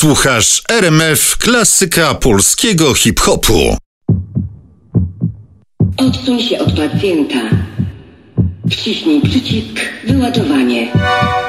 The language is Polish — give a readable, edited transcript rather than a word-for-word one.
Słuchasz RMF Klasyka Polskiego Hip-Hopu. Odsuń się od pacjenta. Wciśnij przycisk wyładowanie.